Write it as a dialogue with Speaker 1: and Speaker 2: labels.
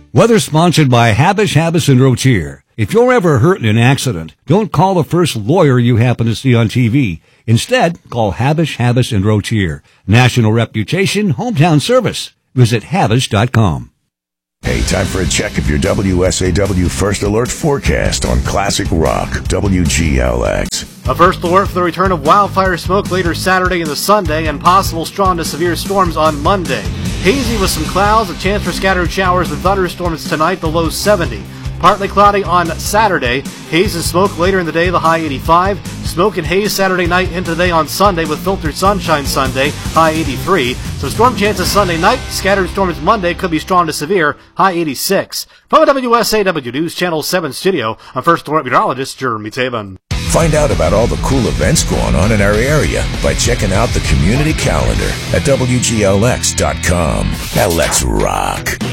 Speaker 1: Weather sponsored by Habis and Rotier. If you're ever hurt in an accident, don't call the first lawyer you happen to see on TV. Instead, call Habis and Rotier. National reputation, hometown service. Visit Habis.com.
Speaker 2: Hey, time for a check of your WSAW First Alert forecast on Classic Rock, WGLX.
Speaker 3: A first alert for the return of wildfire smoke later Saturday into Sunday and possible strong to severe storms on Monday. Hazy with some clouds, a chance for scattered showers and thunderstorms tonight, the low 70. Partly cloudy on Saturday. Haze and smoke later in the day, the high 85. Smoke and haze Saturday night into the day on Sunday with filtered sunshine Sunday, high 83. Some storm chances Sunday night. Scattered storms Monday could be strong to severe, high 86. From the WSAW News Channel 7 studio, I'm First Alert meteorologist Jeremy Taven.
Speaker 2: Find out about all the cool events going on in our area by checking out the community calendar at WGLX.com. Now let's rock.